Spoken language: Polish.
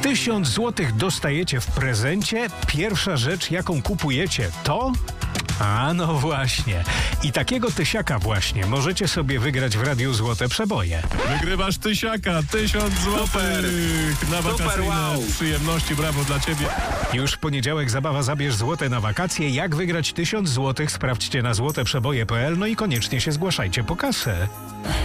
1000 złotych dostajecie w prezencie. Pierwsza rzecz, jaką kupujecie, to... A no właśnie. I takiego tysiaka właśnie możecie sobie wygrać w Radiu Złote Przeboje. Wygrywasz tysiaka, 1000 złotych na wakacyjne przyjemności. Brawo dla ciebie. Już w poniedziałek zabawa Zabierz Złote na wakacje. Jak wygrać 1000 złotych? Sprawdźcie na złoteprzeboje.pl. No i koniecznie się zgłaszajcie po kasę.